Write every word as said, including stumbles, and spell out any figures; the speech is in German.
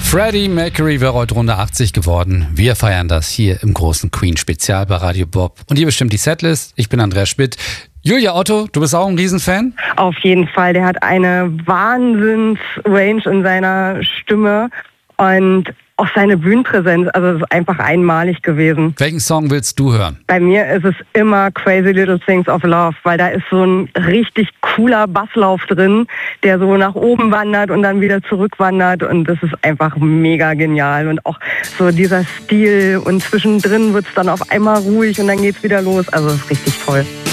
Freddie Mercury wäre heute Runde achtzig geworden. Wir feiern das hier im großen Queen-Spezial bei Radio Bob. Und ihr bestimmt die Setlist. Ich bin Andreas Schmidt. Julia Otto, du bist auch ein Riesenfan? Auf jeden Fall. Der hat eine Wahnsinns-Range in seiner Stimme und auch seine Bühnenpräsenz. Also es ist einfach einmalig gewesen. Welchen Song willst du hören? Bei mir ist es immer Crazy Little Things of Love, weil da ist so ein richtig cooler Basslauf drin, der so nach oben wandert und dann wieder zurückwandert und das ist einfach mega genial. Und auch so dieser Stil und zwischendrin wird es dann auf einmal ruhig und dann geht's wieder los. Also es ist richtig toll.